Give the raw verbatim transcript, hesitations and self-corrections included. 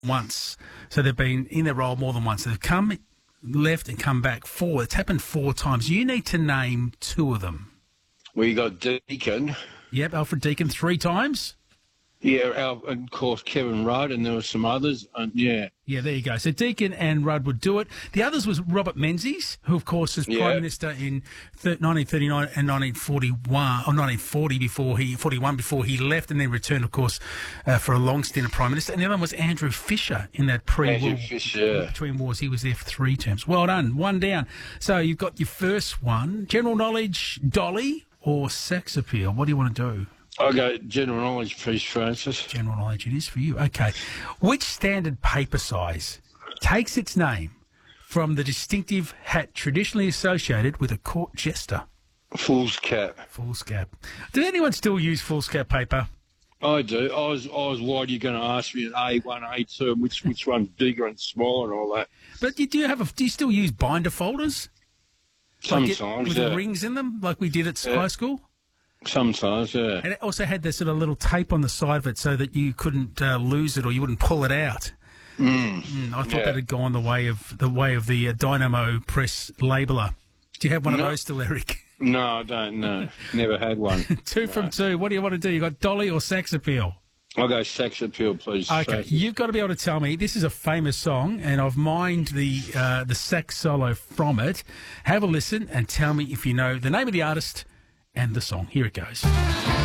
once. So they've been in their role more than once. They've come left and come back four. It's happened four times. You need to name two of them. We got Deacon. Yep, Alfred Deacon three times. Yeah, our, and of course Kevin Rudd, and there were some others. And yeah, yeah, there you go. So Deacon and Rudd would do it. The others was Robert Menzies, who of course was yeah. Prime Minister in nineteen thirty-nine and nineteen forty-one, or nineteen forty before he forty-one before he left, and then returned, of course, uh, for a long stint as Prime Minister. And the other one was Andrew Fisher in that pre-war Fisher. between wars. He was there for three terms. Well done, one down. So you've got your first one: general knowledge, Dolly, or sex appeal. What do you want to do? I'll go general knowledge, please, Francis. General knowledge it is for you. Okay. Which standard paper size takes its name from the distinctive hat traditionally associated with a court jester? Foolscap. Foolscap. Does anyone still use foolscap paper? I do. I was, I was worried you're going to ask me an A one, A two, and which, which one's bigger and smaller and all that. But you, do you have a, do you still use binder folders? Sometimes, like it, with yeah. the rings in them, like we did at yeah. high school? Sometimes, yeah. And it also had this sort of little tape on the side of it so that you couldn't uh, lose it or you wouldn't pull it out. Mm. Mm, I thought yeah. that had gone the way of the way of the uh, Dynamo Press labeler. Do you have one no. of those still, Eric? No, I don't. No, never had one. two no. from two. What do you want to do? You got Dolly or sex appeal? I'll go sex appeal, please. Okay, Francis. You've got to be able to tell me this is a famous song, and I've mined the uh, the sax solo from it. Have a listen and tell me if you know the name of the artist and the song. Here it goes.